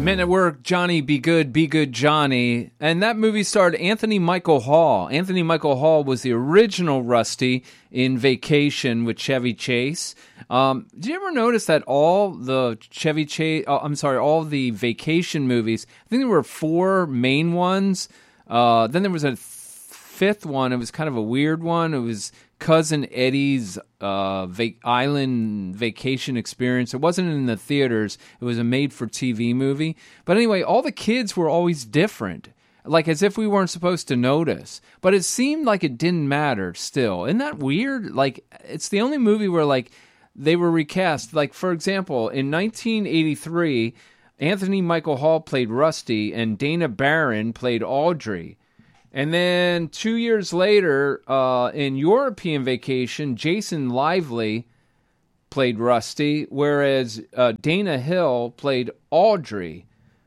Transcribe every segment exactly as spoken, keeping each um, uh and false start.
Men at Work, Johnny Be Good, Be Good Johnny. And that movie starred Anthony Michael Hall. Anthony Michael Hall was the original Rusty in Vacation with Chevy Chase. Um, did you ever notice that all the Chevy Chase, oh, I'm sorry, all the Vacation movies, I think there were four main ones. Uh, then there was a fifth one. It was kind of a weird one. It was Cousin Eddie's uh, va- Island Vacation Experience. It wasn't in the theaters. It was a made-for-T V movie. But anyway, all the kids were always different, like as if we weren't supposed to notice. But it seemed like it didn't matter still. Isn't that weird? Like, it's the only movie where, like, they were recast. Like, for example, in nineteen eighty-three, Anthony Michael Hall played Rusty, and Dana Barron played Audrey. And then two years later, uh, in European Vacation, Jason Lively played Rusty, whereas uh, Dana Hill played Audrey.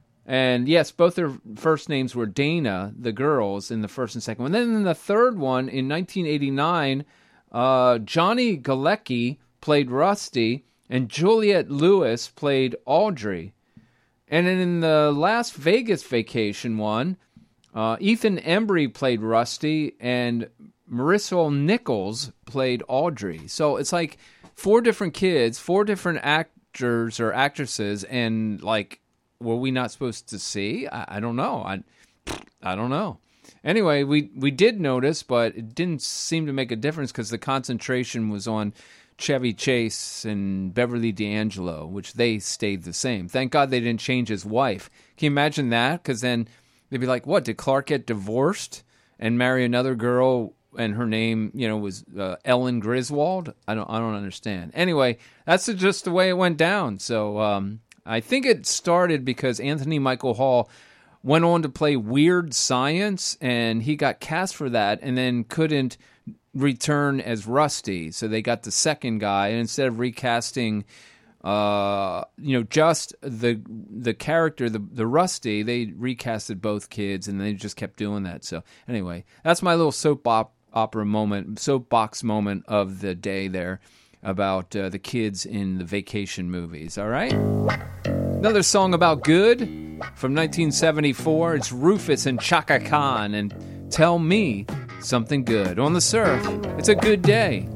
And yes, both their first names were Dana, the girls, in the first and second one. And then in the third one, in nineteen eighty-nine, uh, Johnny Galecki played Rusty, and Juliette Lewis played Audrey. And then in the Las Vegas Vacation one, Uh, Ethan Embry played Rusty, and Marisol Nichols played Audrey. So it's like four different kids, four different actors or actresses, and like, were we not supposed to see? I, I don't know. I I don't know. Anyway, we, we did notice, but it didn't seem to make a difference because the concentration was on Chevy Chase and Beverly D'Angelo, which they stayed the same. Thank God they didn't change his wife. Can you imagine that? Because then they'd be like, what, did Clark get divorced and marry another girl and her name, you know, was uh, Ellen Griswold? I don't I don't understand. Anyway, that's just the way it went down. So um, I think it started because Anthony Michael Hall went on to play Weird Science, and he got cast for that and then couldn't return as Rusty. So they got the second guy, and instead of recasting Uh, you know, just the the character, the the Rusty, they recasted both kids, and they just kept doing that. So anyway, that's my little soap op- opera moment, soapbox moment of the day there about uh, the kids in the Vacation movies. All right, another song about good from nineteen seventy-four. It's Rufus and Chaka Khan, and Tell Me Something Good on the Surf. It's a good day.